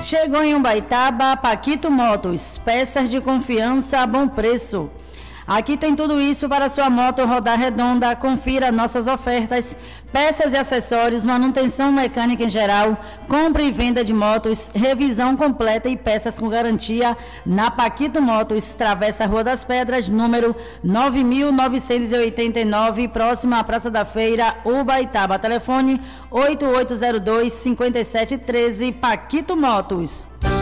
Chegou em Ubaitaba, Paquito Motos, peças de confiança a bom preço. Aqui tem tudo isso para sua moto rodar redonda. Confira nossas ofertas, peças e acessórios, manutenção mecânica em geral, compra e venda de motos, revisão completa e peças com garantia na Paquito Motos, Travessa Rua das Pedras, número 9.989, próxima à Praça da Feira, Ubaitaba. Telefone 8802-5713, Paquito Motos.